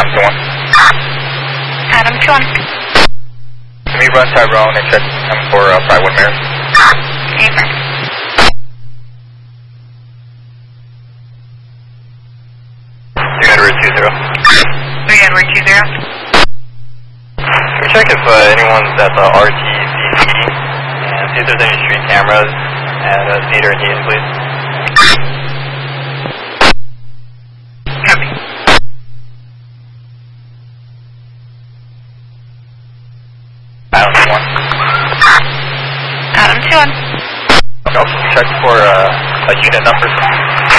Adam 2-1. Adam 2-1. Let me run Tyrone and check him for Pride 1 Mirrors. Okay, sir. Edward 20. 3 Edward 20. Can we check if anyone's at the RTCC and see if there's any street cameras at Cedar and Heaton, please? Copy. Adam 2-1. Adam 2-1. Okay, also check for a unit number.